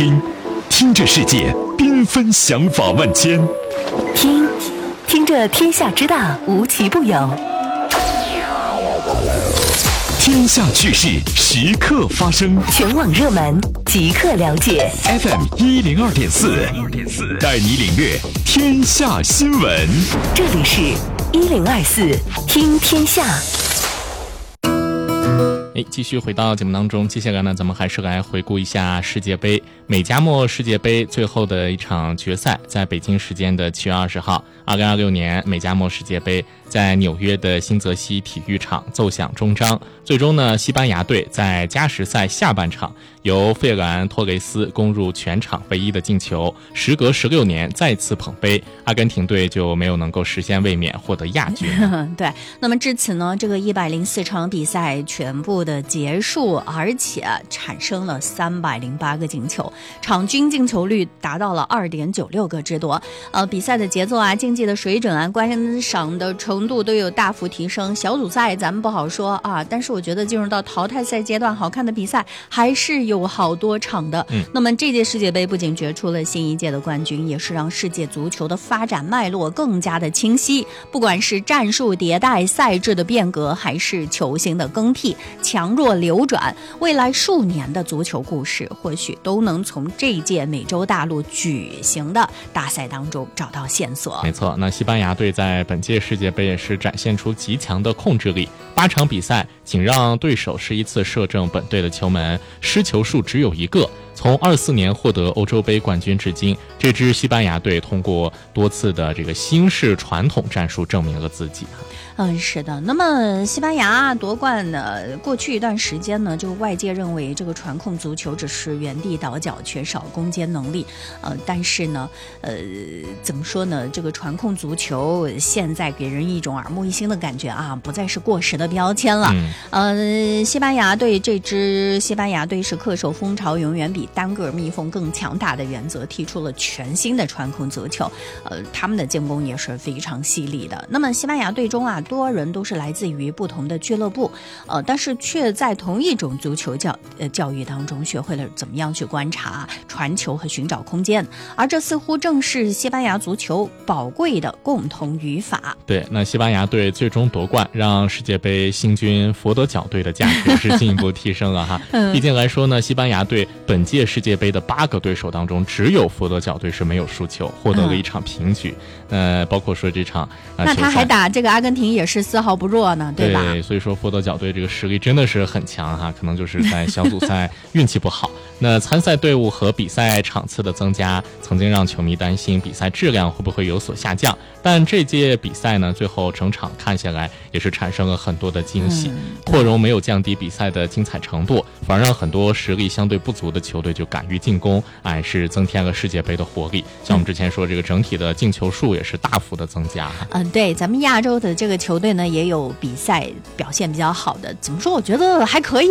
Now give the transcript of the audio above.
听着世界缤纷想法万千， 听着天下之大无奇不有， 天下趣事时刻发生， 全网热门即刻了解。 FM 102.4，带你领略天下新闻。 这里是1024听天下。 继续回到节目当中，接下来呢，咱们还是来回顾一下世界杯。美加墨世界杯最后的一场决赛，在北京时间的7月20号，2026年美加墨世界杯在纽约的新泽西体育场奏响终章。最终呢，西班牙队在加时赛下半场由费兰托雷斯攻入全场唯一的进球，时隔16年再次捧杯，阿根廷队就没有能够实现卫冕，获得亚军。 对，那么至此呢，这个104场比赛全部的结束，而且产生了308个进球，场均进球率达到了2.96个之多。比赛的节奏啊，竞技的水准啊，观赏的程度都有大幅提升。小组赛咱们不好说啊，但是我觉得进入到淘汰赛阶段，好看的比赛还是有好多场的。那么这届世界杯不仅决出了新一届的冠军，也是让世界足球的发展脉络更加的清晰。不管是战术迭代、赛制的变革，还是球星的更替、强弱流转，未来数年的足球故事或许都能从这一届美洲大陆举行的大赛当中找到线索。 没错，那西班牙队在本届世界杯也是展现出极强的控制力，8场比赛仅让对手11次射正本队的球门，失球数只有1个。从24年获得欧洲杯冠军至今，这支西班牙队通过多次的这个新式传统战术证明了自己。 是的。那么西班牙夺冠呢，过去一段时间呢，就外界认为这个传控足球只是原地倒脚，缺少攻坚能力。但是呢，怎么说呢？这个传控足球现在给人一种耳目一新的感觉啊，不再是过时的标签了。西班牙队是恪守蜂巢永远比单个蜜蜂更强大的原则，提出了全新的传控足球。他们的进攻也是非常犀利的。那么西班牙队中啊，多人都是来自于不同的俱乐部，但是却在同一种足球教育当中学会了怎么样去观察、传球和寻找空间，而这似乎正是西班牙足球宝贵的共同语法。 对，那西班牙队最终夺冠，让世界杯新军佛得角队的价值是进一步提升了哈。毕竟来说呢，西班牙队本届世界杯的8个对手当中，只有佛得角队是没有输球，获得了一场平局。包括说这场那他还打这个阿根廷也是丝毫不弱呢，对吧？ 对，所以说佛得角队这个实力真的是很强哈，可能就是在小组赛运气不好。那参赛队伍和比赛场次的增加，曾经让球迷担心比赛质量会不会有所下降。但这届比赛呢，最后整场看下来也是产生了很多的惊喜，扩容没有降低比赛的精彩程度，反而让很多实力相对不足的球队就敢于进攻，是增添了世界杯的活力。像我们之前说，这个整体的进球数也是大幅的增加。 对，咱们亚洲的这个球队呢，也有比赛表现比较好的，怎么说？我觉得还可以。